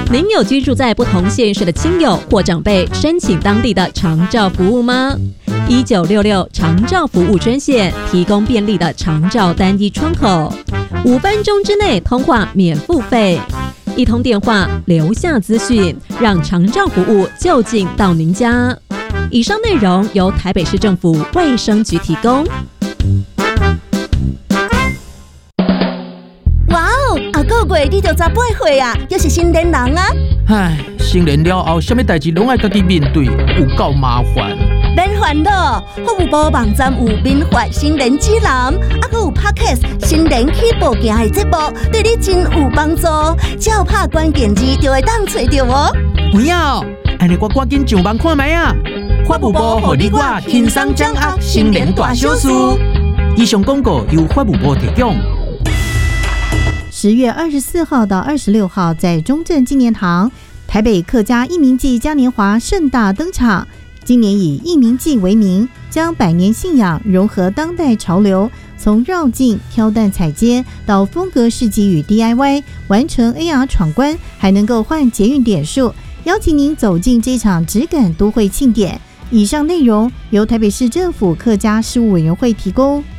您有居住在不同县市的亲友或长辈申请当地的长照服务吗？1966长照服务专线提供便利的长照单一窗口，5分钟之内通话免付费，一通电话留下资讯，让长照服务就近到您家。以上内容由台北市政府卫生局提供。 哇哦，下个月你就18岁啊，又是成年人啊！ 唉，成年了后，什么代志拢爱家己面对，有够麻烦。 免烦恼，服务部网站有免费成年指南，还有 Podcast 成年起步行的节目，对你真有帮助。只要拍关键字就会当找到哦。 有影哦，安尼我赶紧上网看卖啊！法务部互你我轻松掌握成年大小事。以上广告由法务部提供。 10月24号到26号，在中正纪念堂，台北客家艺民祭嘉年华盛大登场。今年以艺民祭为名，将百年信仰融合当代潮流，从绕境、挑担踩街到风格市集与 DIY， 完成 AR 闯关，还能够换捷运点数，邀请您走进这场质感都会庆典。以上内容由台北市政府客家事务委员会提供。